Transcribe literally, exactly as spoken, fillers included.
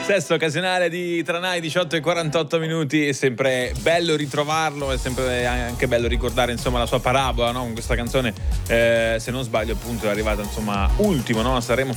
Sesto occasionale di Tranai, diciotto e quarantotto minuti. È sempre bello ritrovarlo, è sempre anche bello ricordare insomma la sua parabola, no? Con questa canzone, eh, se non sbaglio appunto è arrivata insomma ultimo, no? Saremo